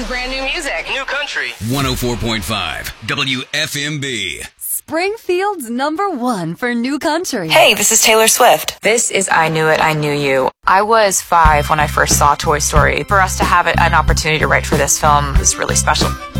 is brand new music. New country. 104.5 WFMB. Springfield's #1 for new country. Hey, this is Taylor Swift. This is I Knew It, I Knew You. I was 5 when I first saw Toy Story. For us to have an opportunity to write for this film was really special.